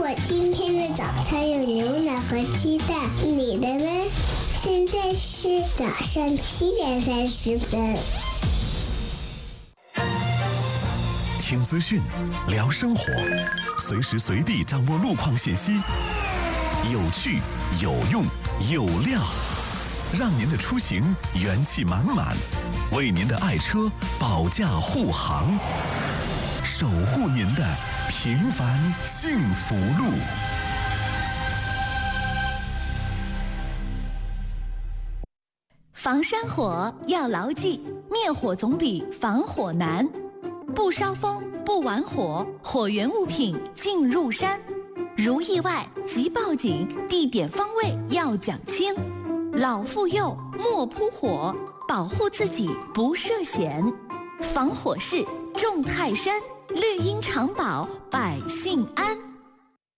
今天的早餐有牛奶和鸡蛋，你的呢？现在是早上7:30。 听资讯，聊生活，随时随地掌握路况信息，有趣、有用、有料，让您的出行元气满满，为您的爱车保驾护航，守护您的平凡幸福路。 防山火要牢记，灭火总比防火难。不烧风，不玩火，火源物品进入山。如意外即报警，地点方位要讲清。老妇幼莫扑火，保护自己不涉险。防火势重泰山，绿荫常保百姓安。